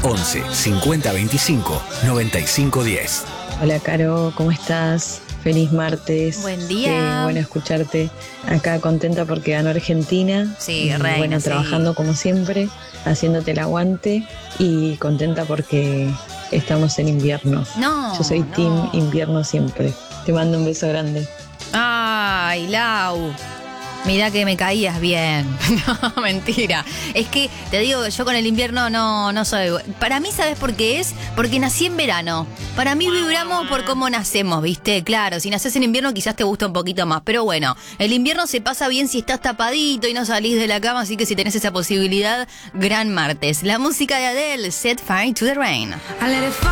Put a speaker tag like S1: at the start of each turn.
S1: 11 50 25 95 10.
S2: Hola Caro, ¿cómo estás? Feliz martes.
S3: Buen día.
S2: Qué bueno escucharte. Acá contenta porque ganó Argentina.
S3: Sí,
S2: y,
S3: reina,
S2: bueno,
S3: sí.
S2: trabajando como siempre, haciéndote el aguante y contenta porque estamos en invierno.
S3: No,
S2: Yo soy
S3: no.
S2: team invierno siempre. Te mando un beso grande.
S3: Ay, Lau. Mirá que me caías bien. No, mentira. Es que, te digo, yo con el invierno no soy... Para mí, ¿sabes por qué es? Porque nací en verano. Para mí vibramos por cómo nacemos, ¿viste? Claro, si naces en invierno quizás te gusta un poquito más. Pero bueno, el invierno se pasa bien si estás tapadito y no salís de la cama. Así que si tenés esa posibilidad, gran martes. La música de Adele, Set Fire to the Rain.